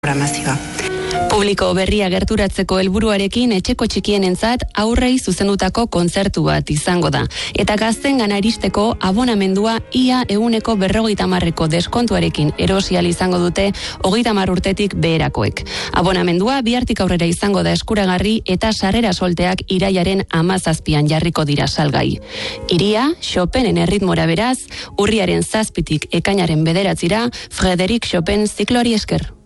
programazioa. Publiko berria gerturatzeko helburuarekin etxeko txikienentzat aurrei zuzendutako kontzertu bat izango da. Eta gaztengana iristeko abonamendua ia 50% deskontuarekin erosi ahal izango dute 30 urtetik beherakoek. Abonamendua bihartik aurrera izango da eskuragarri eta sarrera solteak irailaren 17an jarriko dira salgai. Hiria, Chopinen erritmora beraz, urriaren 7tik ekainaren 9 Frédéric Chopin zikloari esker.